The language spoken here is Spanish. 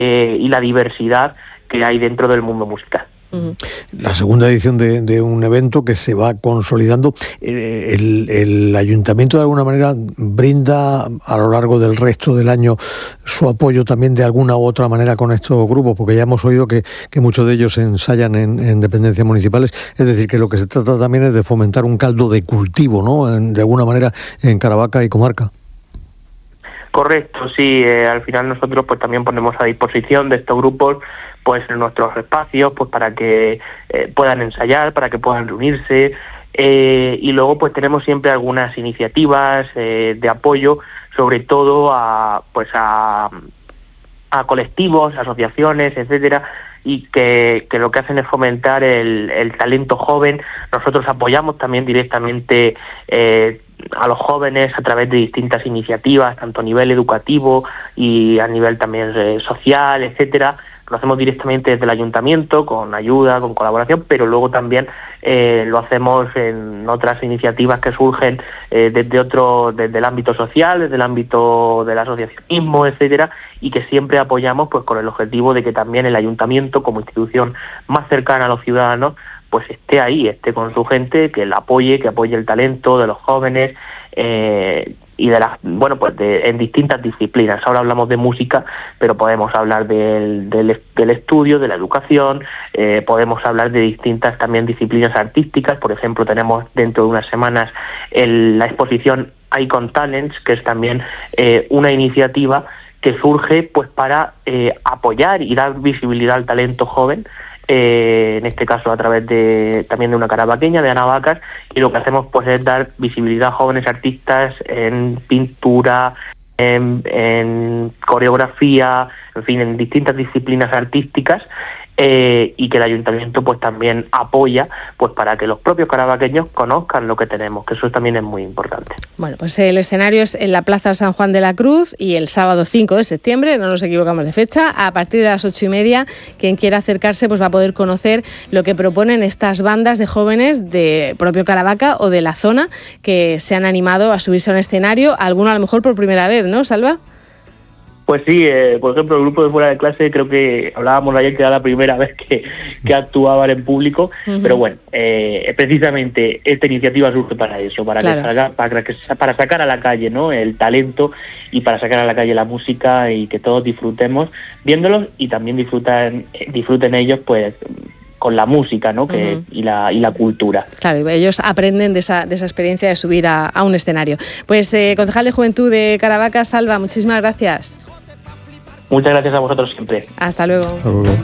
y la diversidad que hay dentro del mundo musical. La segunda edición de un evento que se va consolidando. El ayuntamiento de alguna manera brinda a lo largo del resto del año su apoyo también de alguna u otra manera con estos grupos, porque ya hemos oído que muchos de ellos ensayan en dependencias municipales. Es decir, que lo que se trata también es de fomentar un caldo de cultivo, ¿no? De alguna manera en Caravaca y comarca. Correcto, sí. Al final nosotros pues también ponemos a disposición de estos grupos pues nuestros espacios pues para que puedan ensayar, para que puedan reunirse, y luego pues tenemos siempre algunas iniciativas de apoyo, sobre todo a colectivos, asociaciones, etcétera, y que lo que hacen es fomentar el talento joven. Nosotros apoyamos también directamente a los jóvenes a través de distintas iniciativas, tanto a nivel educativo y a nivel también social, etcétera. Lo hacemos directamente desde el ayuntamiento, con ayuda, con colaboración, pero luego también lo hacemos en otras iniciativas que surgen desde el ámbito social, desde el ámbito del asociacionismo, etcétera, y que siempre apoyamos pues con el objetivo de que también el ayuntamiento, como institución más cercana a los ciudadanos, pues esté ahí, esté con su gente, que que apoye el talento de los jóvenes, y en distintas disciplinas. Ahora hablamos de música, pero podemos hablar del estudio, de la educación, podemos hablar de distintas también disciplinas artísticas. Por ejemplo, tenemos dentro de unas semanas la exposición Icon Talents, que es también una iniciativa que surge pues para apoyar y dar visibilidad al talento joven, en este caso a través también de una caravaqueña, de Ana Vacas, y lo que hacemos pues es dar visibilidad a jóvenes artistas en pintura, en coreografía, en fin, en distintas disciplinas artísticas, y que el ayuntamiento pues también apoya pues para que los propios caravaqueños conozcan lo que tenemos, que eso también es muy importante. Bueno, pues el escenario es en la Plaza San Juan de la Cruz y el sábado 5 de septiembre, no nos equivocamos de fecha, a partir de las 8:30, quien quiera acercarse pues va a poder conocer lo que proponen estas bandas de jóvenes de propio Caravaca o de la zona que se han animado a subirse a un escenario, alguno a lo mejor por primera vez, ¿no, Salva? Pues sí, por ejemplo, el grupo de Fuera de Clase, creo que hablábamos ayer que era la primera vez que actuaban en público, pero bueno, precisamente esta iniciativa surge para eso, para sacar a la calle, ¿no?, el talento, y para sacar a la calle la música y que todos disfrutemos viéndolos y también disfruten ellos pues con la música, ¿no?, y la cultura. Claro, ellos aprenden de esa experiencia de subir a un escenario. Pues concejal de Juventud de Caravaca, Salva, muchísimas gracias. Muchas gracias a vosotros siempre. Hasta luego. Hasta luego.